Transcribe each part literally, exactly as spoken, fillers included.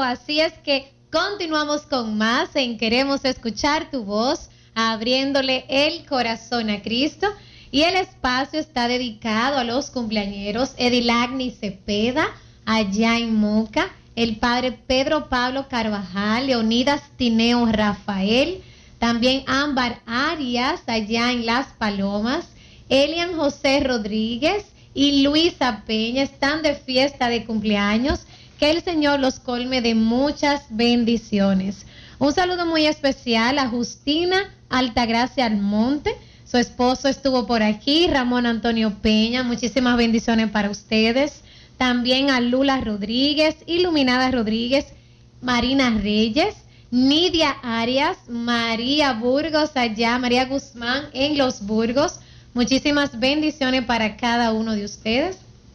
Así es que continuamos con más en Queremos Escuchar Tu Voz, abriéndole el corazón a Cristo. Y el espacio está dedicado a los cumpleañeros Edilagni Cepeda, allá en Moca, el padre Pedro Pablo Carvajal, Leonidas Tineo Rafael, también Ámbar Arias, allá en Las Palomas, Elian José Rodríguez y Luisa Peña están de fiesta de cumpleaños. Que el Señor los colme de muchas bendiciones. Un saludo muy especial a Justina Altagracia Almonte. Su esposo estuvo por aquí, Ramón Antonio Peña. Muchísimas bendiciones para ustedes. También a Lula Rodríguez, Iluminada Rodríguez, Marina Reyes, Nidia Arias, María Burgos allá, María Guzmán en Los Burgos. Muchísimas bendiciones para cada uno de ustedes.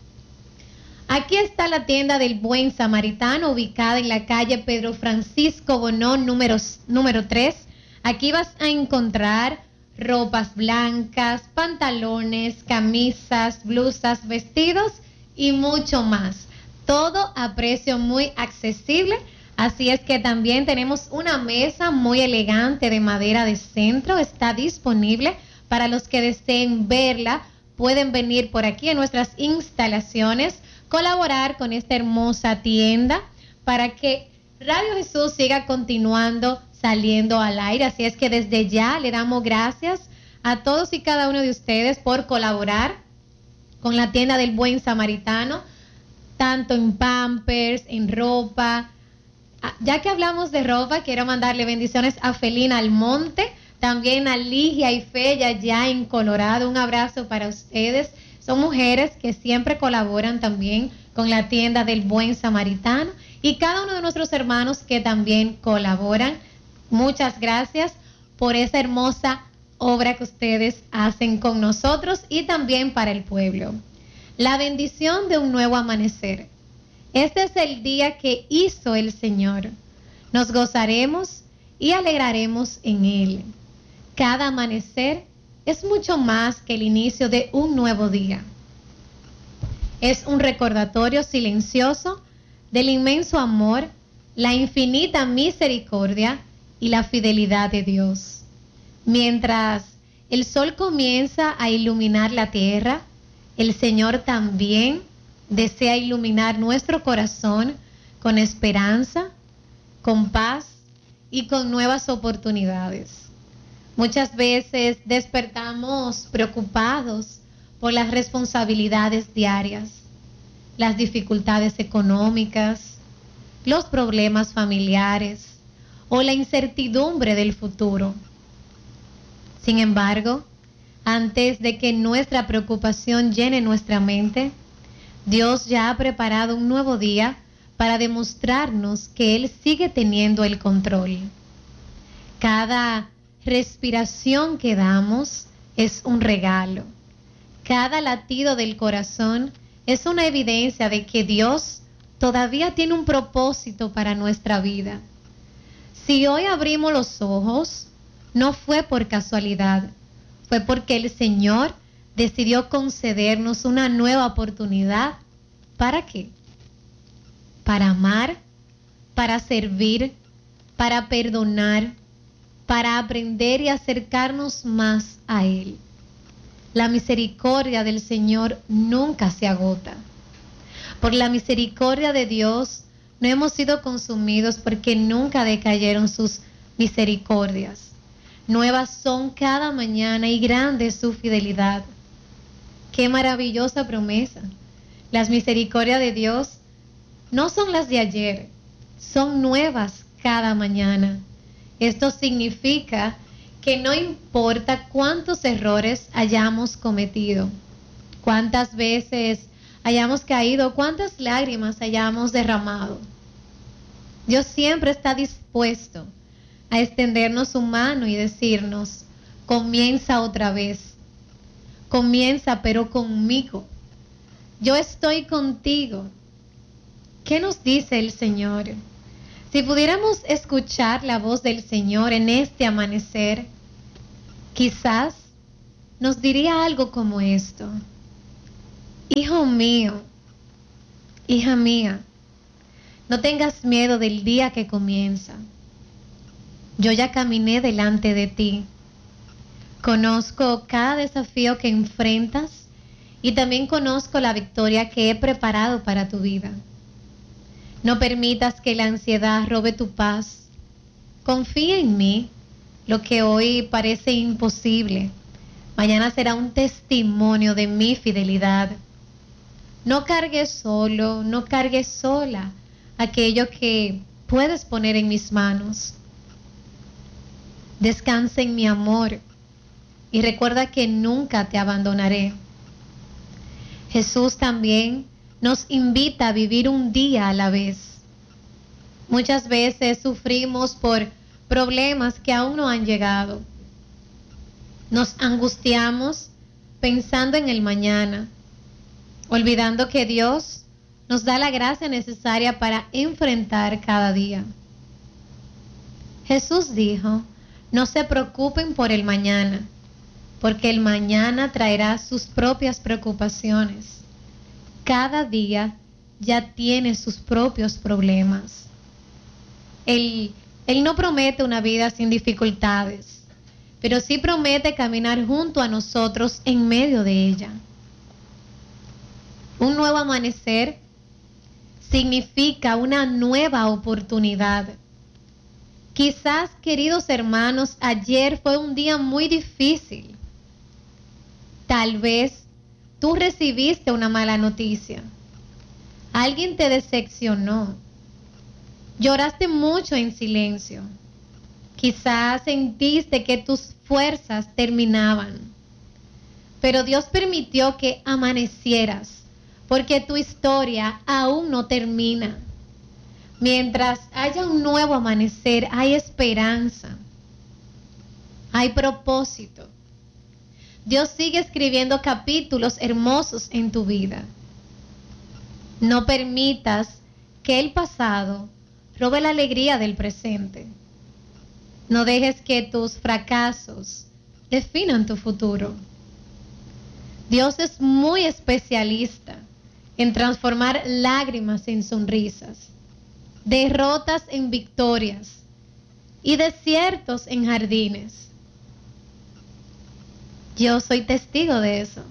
Aquí está la tienda del Buen Samaritano, ubicada en la calle Pedro Francisco Bonón, número, número tres. Aquí vas a encontrar ropas blancas, pantalones, camisas, blusas, vestidos y mucho más. Todo a precio muy accesible. Así es que también tenemos una mesa muy elegante de madera de centro. Está disponible para los que deseen verla. Pueden venir por aquí en nuestras instalaciones, colaborar con esta hermosa tienda para que Radio Jesús siga continuando saliendo al aire. Así es que desde ya le damos gracias a todos y cada uno de ustedes por colaborar con la tienda del Buen Samaritano, tanto en Pampers, en ropa. Ya que hablamos de ropa, quiero mandarle bendiciones a Felina Almonte, también a Ligia y Fella ya en Colorado. Un abrazo para ustedes. Son mujeres que siempre colaboran también con la tienda del Buen Samaritano y cada uno de nuestros hermanos que también colaboran. Muchas gracias por esa hermosa obra que ustedes hacen con nosotros y también para el pueblo. La bendición de un nuevo amanecer. Este es el día que hizo el Señor. Nos gozaremos y alegraremos en Él. Cada amanecer es mucho más que el inicio de un nuevo día. Es un recordatorio silencioso del inmenso amor, la infinita misericordia y la fidelidad de Dios. Mientras el sol comienza a iluminar la tierra, el Señor también desea iluminar nuestro corazón con esperanza, con paz y con nuevas oportunidades. Muchas veces despertamos preocupados por las responsabilidades diarias, las dificultades económicas, los problemas familiares o la incertidumbre del futuro. Sin embargo, antes de que nuestra preocupación llene nuestra mente, Dios ya ha preparado un nuevo día para demostrarnos que Él sigue teniendo el control. Cada respiración que damos es un regalo. Cada latido del corazón es una evidencia de que Dios todavía tiene un propósito para nuestra vida. Si hoy abrimos los ojos, no fue por casualidad, fue porque el Señor decidió concedernos una nueva oportunidad. ¿Para qué? Para amar, para servir, para perdonar, para aprender y acercarnos más a Él. La misericordia del Señor nunca se agota. Por la misericordia de Dios no hemos sido consumidos porque nunca decayeron sus misericordias. Nuevas son cada mañana y grande es su fidelidad. Qué maravillosa promesa. Las misericordias de Dios no son las de ayer, son nuevas cada mañana. Esto significa que no importa cuántos errores hayamos cometido, cuántas veces hayamos caído, cuántas lágrimas hayamos derramado. Dios siempre está dispuesto a extendernos su mano y decirnos, comienza otra vez, comienza pero conmigo, yo estoy contigo. ¿Qué nos dice el Señor? Si pudiéramos escuchar la voz del Señor en este amanecer, quizás nos diría algo como esto: hijo mío, hija mía, No tengas miedo del día que comienza. Yo ya caminé delante de ti. Conozco cada desafío que enfrentas y también conozco la victoria que he preparado para tu vida. No permitas que la ansiedad robe tu paz. Confía en mí. Lo que hoy parece imposible, mañana será un testimonio de mi fidelidad. No cargues solo, no cargues sola aquello que puedes poner en mis manos. Descansa en mi amor y recuerda que nunca te abandonaré. Jesús también nos invita a vivir un día a la vez. Muchas veces sufrimos por problemas que aún no han llegado. Nos angustiamos pensando en el mañana, olvidando que Dios nos da la gracia necesaria para enfrentar cada día. Jesús dijo, no se preocupen por el mañana, porque el mañana traerá sus propias preocupaciones. Cada día ya tiene sus propios problemas. Él, él no promete una vida sin dificultades, pero sí promete caminar junto a nosotros en medio de ella. Un nuevo amanecer significa una nueva oportunidad. Quizás, queridos hermanos, ayer fue un día muy difícil. Tal vez tú recibiste una mala noticia. Alguien te decepcionó. Lloraste mucho en silencio. Quizás sentiste que tus fuerzas terminaban. Pero Dios permitió que amanecieras, porque tu historia aún no termina. Mientras haya un nuevo amanecer, hay esperanza, hay propósito. Dios sigue escribiendo capítulos hermosos en tu vida. No permitas que el pasado robe la alegría del presente. No dejes que tus fracasos definan tu futuro. Dios es muy especialista en transformar lágrimas en sonrisas, derrotas en victorias y desiertos en jardines. Yo soy testigo de eso.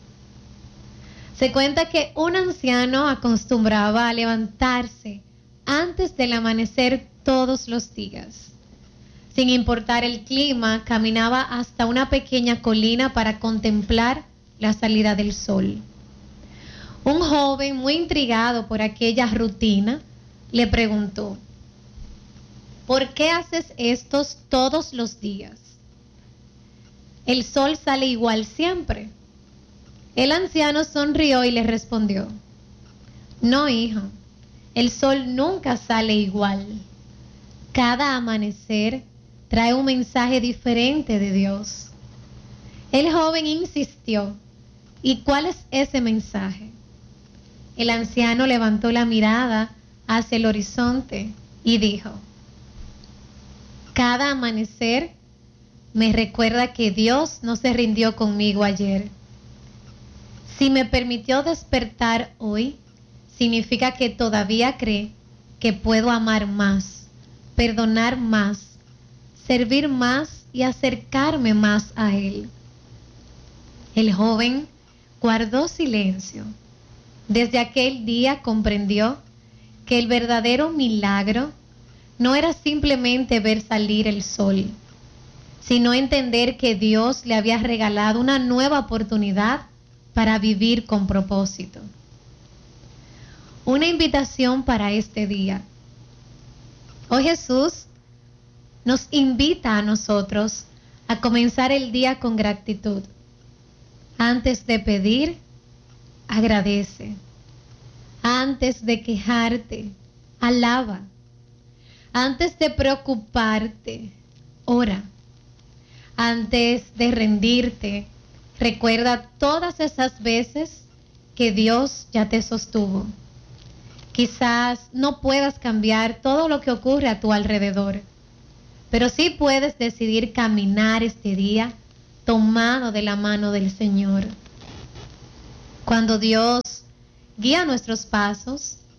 Se cuenta que un anciano acostumbraba a levantarse antes del amanecer todos los días. Sin importar el clima, caminaba hasta una pequeña colina para contemplar la salida del sol. Un joven, muy intrigado por aquella rutina, le preguntó, ¿por qué haces esto todos los días? ¿El sol sale igual siempre? El anciano sonrió y le respondió, no, hijo, el sol nunca sale igual. Cada amanecer trae un mensaje diferente de Dios. El joven insistió, ¿y cuál es ese mensaje? El anciano levantó la mirada hacia el horizonte y dijo, cada amanecer me recuerda que Dios no se rindió conmigo ayer. Si me permitió despertar hoy, significa que todavía cree que puedo amar más, perdonar más, servir más y acercarme más a Él. El joven guardó silencio. Desde aquel día comprendió que el verdadero milagro no era simplemente ver salir el sol, sino entender que Dios le había regalado una nueva oportunidad para vivir con propósito. Una invitación para este día. Hoy Jesús nos invita a nosotros a comenzar el día con gratitud. Antes de pedir, agradece. Antes de quejarte, alaba. Antes de preocuparte, ora. Antes de rendirte, recuerda todas esas veces que Dios ya te sostuvo. Quizás no puedas cambiar todo lo que ocurre a tu alrededor, pero sí puedes decidir caminar este día tomado de la mano del Señor. Cuando Dios guía nuestros pasos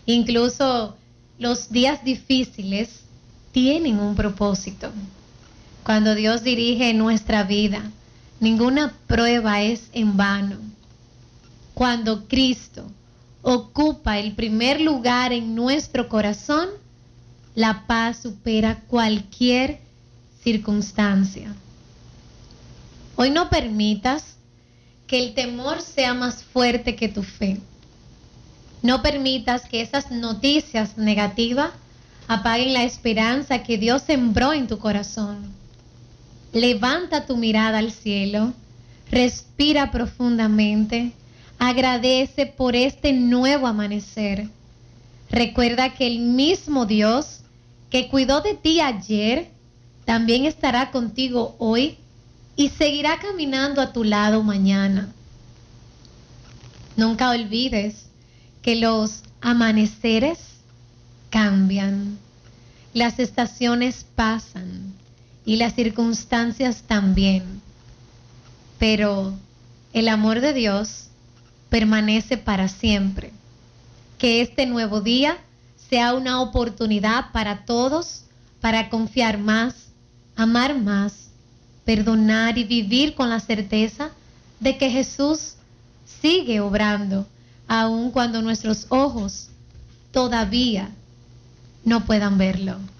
Incluso los días difíciles tienen un propósito. Cuando Dios dirige nuestra vida, ninguna prueba es en vano. Cuando Cristo ocupa el primer lugar en nuestro corazón, la paz supera cualquier circunstancia. Hoy no permitas que el temor sea más fuerte que tu fe. No permitas que esas noticias negativas apaguen la esperanza que Dios sembró en tu corazón. Levanta tu mirada al cielo, respira profundamente, agradece por este nuevo amanecer. Recuerda que el mismo Dios que cuidó de ti ayer, también estará contigo hoy y seguirá caminando a tu lado mañana. Nunca olvides que los amaneceres cambian, las estaciones pasan y las circunstancias también, pero el amor de Dios permanece para siempre. Que este nuevo día sea una oportunidad para todos para confiar más, amar más, perdonar y vivir con la certeza de que Jesús sigue obrando, aun cuando nuestros ojos todavía no puedan verlo.